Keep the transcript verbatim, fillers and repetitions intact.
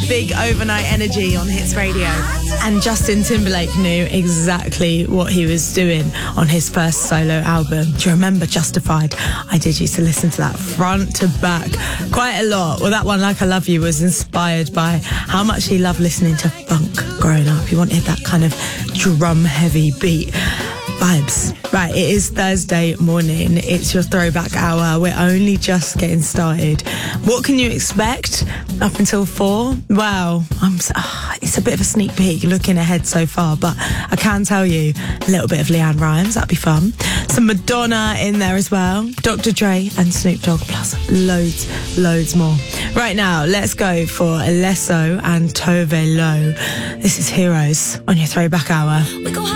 Big overnight energy on Hits Radio. And Justin Timberlake knew exactly what he was doing on his first solo album. Do you remember Justified? I did used to listen to that front to back quite a lot. Well, that one, Like I Love You, was inspired by how much he loved listening to funk growing up. He wanted that kind of drum-heavy beat. Vibes. Right, it is Thursday morning. It's your throwback hour. We're only just getting started. What can you expect up until four? Well, I'm. Oh, it's a bit of a sneak peek looking ahead so far, but I can tell you a little bit of Leanne Rimes. That'd be fun. Some Madonna in there as well. Doctor Dre and Snoop Dogg, plus loads, loads more. Right now, let's go for Alesso and Tove Lo. This is Heroes on your throwback hour.